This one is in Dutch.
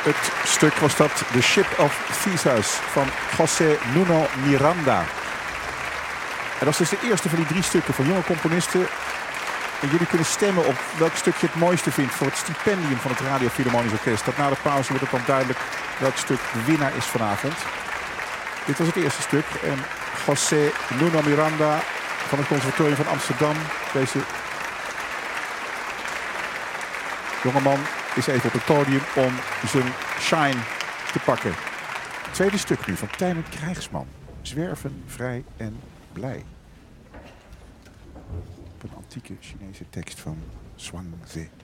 Het stuk was dat The Ship of Theseus van José Nuno Miranda. En dat is dus de eerste van die 3 stukken van jonge componisten. En jullie kunnen stemmen op welk stuk je het mooiste vindt voor het stipendium van het Radio Philharmonisch Orkest. Dat na de pauze wordt het dan duidelijk welk stuk de winnaar is vanavond. Dit was het eerste stuk. En José Nuno Miranda van het Conservatorium van Amsterdam. Deze jongeman is even op het podium om zijn shine te pakken. Het tweede stuk nu van Tijmen Krijgsman. Zwerven, vrij en blij. Op een antieke Chinese tekst van Zhuangzi.